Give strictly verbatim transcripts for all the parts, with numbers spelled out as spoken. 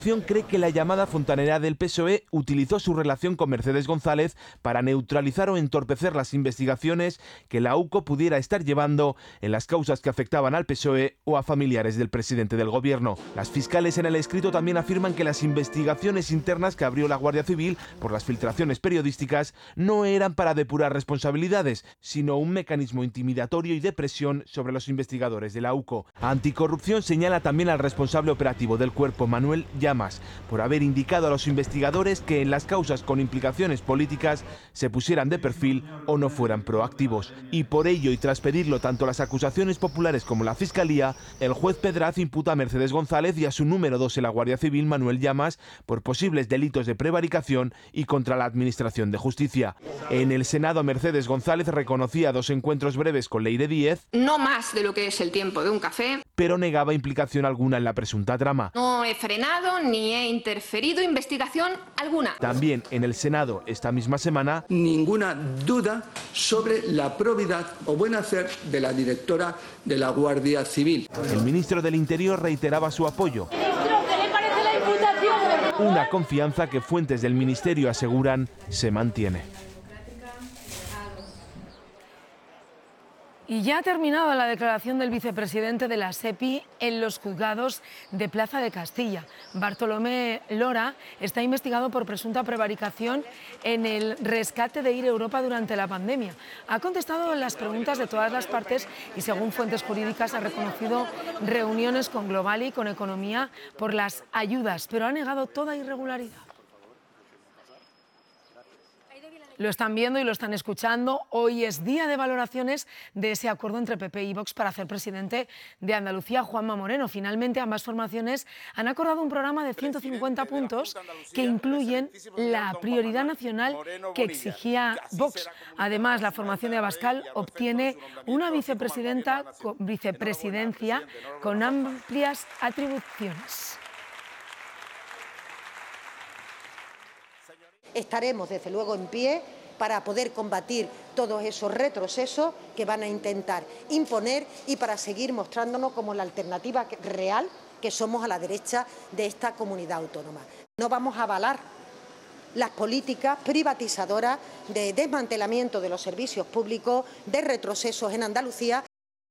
Cree que la llamada fontanera del P S O E utilizó su relación con Mercedes González para neutralizar o entorpecer las investigaciones que la U C O pudiera estar llevando en las causas que afectaban al P S O E o a familiares del presidente del gobierno. Las fiscales en el escrito también afirman que las investigaciones internas que abrió la Guardia Civil por las filtraciones periodísticas no eran para depurar responsabilidades, sino un mecanismo intimidatorio y de presión sobre los investigadores de la U C O. Anticorrupción señala también al responsable operativo del cuerpo, Manuel Llamas, por haber indicado a los investigadores que en las causas con implicaciones políticas se pusieran de perfil o no fueran proactivos. Y por ello, y tras pedirlo tanto las acusaciones populares como la Fiscalía, el juez Pedraz imputa a Mercedes González y a su número dos en la Guardia Civil, Manuel Llamas, por posibles delitos de prevaricación y contra la Administración de Justicia. En el Senado, Mercedes González reconocía dos encuentros breves con Leire Díez, no más de lo que es el tiempo de un café, pero negaba implicación alguna en la presunta trama. No he frenado ni he interferido investigación alguna. También en el Senado esta misma semana, ninguna duda sobre la probidad o buen hacer de la directora de la Guardia Civil. El ministro del Interior reiteraba su apoyo. Ministro, ¿qué le parece la imputación? Una confianza que fuentes del ministerio aseguran se mantiene. Y ya ha terminado la declaración del vicepresidente de la SEPI en los juzgados de Plaza de Castilla. Bartolomé Lora está investigado por presunta prevaricación en el rescate de Ir Europa durante la pandemia. Ha contestado las preguntas de todas las partes y, según fuentes jurídicas, ha reconocido reuniones con Global y con Economía por las ayudas, pero ha negado toda irregularidad. Lo están viendo y lo están escuchando. Hoy es día de valoraciones de ese acuerdo entre P P y Vox para hacer presidente de Andalucía, Juanma Moreno. Finalmente, ambas formaciones han acordado un programa de ciento cincuenta puntos que incluyen la prioridad nacional que exigía Vox. Además, la formación de Abascal obtiene una vicepresidenta, vicepresidencia con amplias atribuciones. Estaremos, desde luego, en pie para poder combatir todos esos retrocesos que van a intentar imponer y para seguir mostrándonos como la alternativa real que somos a la derecha de esta comunidad autónoma. No vamos a avalar las políticas privatizadoras de desmantelamiento de los servicios públicos, de retrocesos en Andalucía.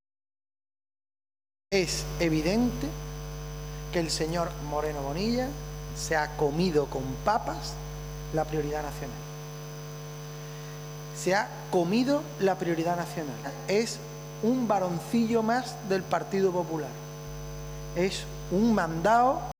Es evidente que el señor Moreno Bonilla se ha comido con papas la prioridad nacional. Se ha comido la prioridad nacional. Es un varoncillo más del Partido Popular. Es un mandado.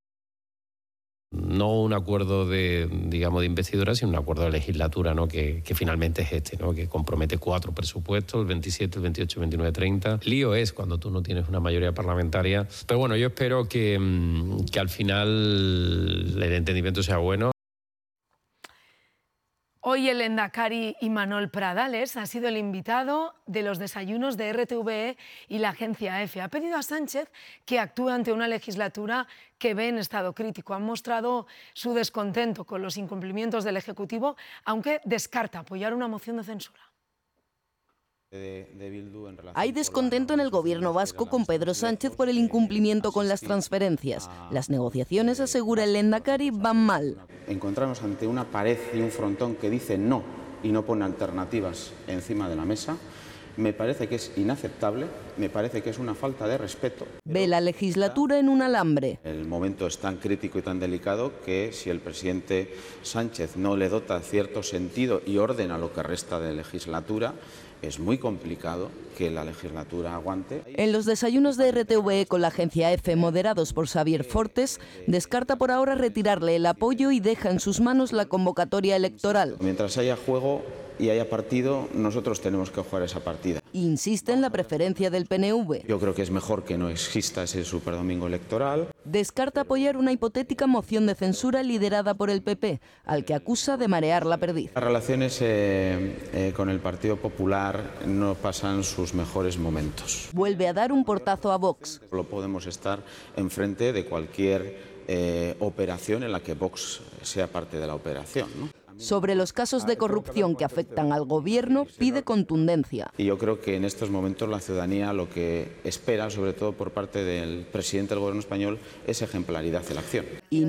No un acuerdo de, digamos, de investidura, sino un acuerdo de legislatura, ¿no? que, que finalmente es este, ¿no? Que compromete cuatro presupuestos, el veintisiete, el veintiocho, el veintinueve, treinta. Lío es cuando tú no tienes una mayoría parlamentaria. Pero bueno, yo espero que, que al final el entendimiento sea bueno. Hoy el Lehendakari Imanol Pradales ha sido el invitado de los desayunos de R T V E y la agencia EFE. Ha pedido a Sánchez que actúe ante una legislatura que ve en estado crítico. Han mostrado su descontento con los incumplimientos del Ejecutivo, aunque descarta apoyar una moción de censura. Hay descontento en el gobierno vasco con Pedro Sánchez por el incumplimiento con las transferencias. Las negociaciones, asegura el Lehendakari, van mal. Encontrarnos ante una pared y un frontón que dice no y no pone alternativas encima de la mesa, me parece que es inaceptable, me parece que es una falta de respeto. Ve la legislatura en un alambre. El momento es tan crítico y tan delicado que si el presidente Sánchez no le dota cierto sentido y orden a lo que resta de legislatura, es muy complicado que la legislatura aguante. En los desayunos de R T V E con la agencia EFE, moderados por Xavier Fortes, descarta por ahora retirarle el apoyo y deja en sus manos la convocatoria electoral. Mientras haya juego y haya partido, nosotros tenemos que jugar esa partida. Insiste en la preferencia del P N V. Yo creo que es mejor que no exista ese superdomingo electoral. Descarta apoyar una hipotética moción de censura liderada por el P P, al que acusa de marear la perdiz. Las relaciones eh, eh, con el Partido Popular no pasan sus mejores momentos. Vuelve a dar un portazo a Vox. No podemos estar enfrente de cualquier eh, operación en la que Vox sea parte de la operación, ¿no? Sobre los casos de corrupción que afectan al Gobierno, pide contundencia. Y yo creo que en estos momentos la ciudadanía lo que espera, sobre todo por parte del presidente del Gobierno español, es ejemplaridad en la acción. Y